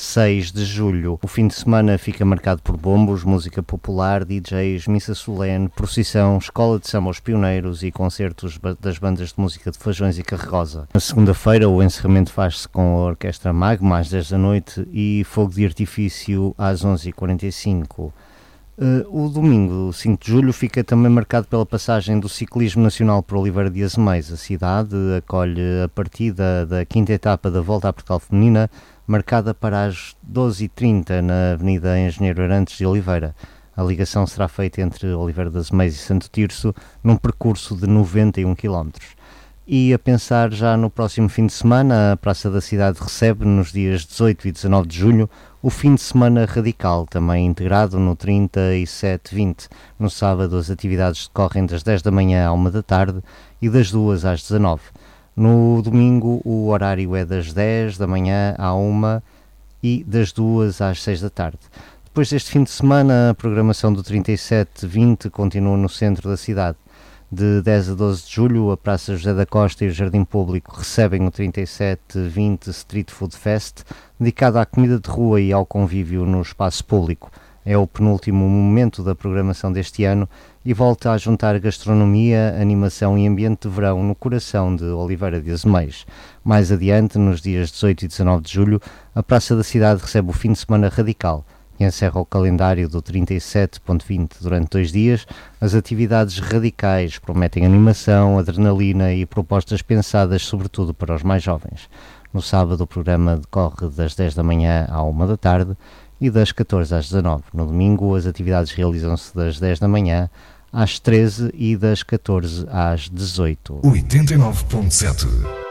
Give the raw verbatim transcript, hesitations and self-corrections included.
seis de julho. O fim de semana fica marcado por bombos, música popular, D Js, missa solene, procissão, escola de samba aos pioneiros e concertos das bandas de música de Fajões e Carregosa. Na segunda-feira o encerramento faz-se com a Orquestra Magma às dez da noite e fogo de artifício às onze e quarenta e cinco. Uh, o domingo, cinco de julho, fica também marcado pela passagem do ciclismo nacional por Oliveira de Azeméis. A cidade acolhe a partida da quinta etapa da Volta à Portugal Feminina, marcada para as doze e trinta na Avenida Engenheiro Arantes de Oliveira. A ligação será feita entre Oliveira de Azeméis e Santo Tirso, num percurso de noventa e um quilómetros. E a pensar já no próximo fim de semana, a Praça da Cidade recebe, nos dias dezoito e dezanove de julho, o fim de semana radical, também integrado no trinta e sete vinte. No sábado as atividades decorrem das dez da manhã à uma da tarde e das duas às dezanove. No domingo o horário é das dez da manhã à uma e das duas às seis da tarde. Depois deste fim de semana, a programação do trinta e sete vinte continua no centro da cidade. De dez a doze de julho, a Praça José da Costa e o Jardim Público recebem o trinta e sete vinte Street Food Fest, dedicado à comida de rua e ao convívio no espaço público. É o penúltimo momento da programação deste ano e volta a juntar gastronomia, animação e ambiente de verão no coração de Oliveira de Azeméis. Mais adiante, nos dias dezoito e dezanove de julho, a Praça da Cidade recebe o fim de semana radical e encerra o calendário do trinta e sete vinte durante dois dias. As atividades radicais prometem animação, adrenalina e propostas pensadas sobretudo para os mais jovens. No sábado o programa decorre das dez da manhã à uma da tarde e das catorze às dezanove. No domingo as atividades realizam-se das dez da manhã às treze e das catorze às dezoito. oitenta e nove ponto sete